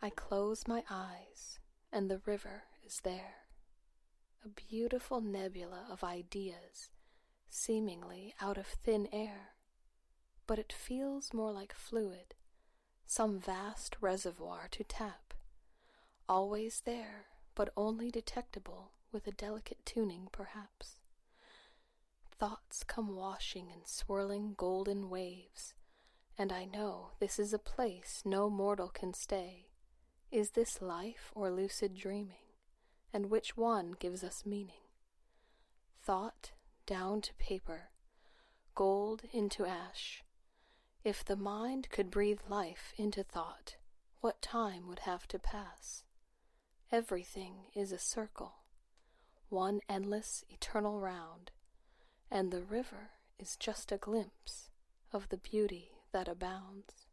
I close my eyes, and the river is there, a beautiful nebula of ideas, seemingly out of thin air, but it feels more like fluid, some vast reservoir to tap, always there, but only detectable with a delicate tuning, perhaps. Thoughts come washing in swirling golden waves, and I know this is a place no mortal can stay. Is this life or lucid dreaming? And which one gives us meaning? Thought down to paper, gold into ash. If the mind could breathe life into thought, what time would have to pass? Everything is a circle, one endless eternal round, and the river is just a glimpse of the beauty that abounds.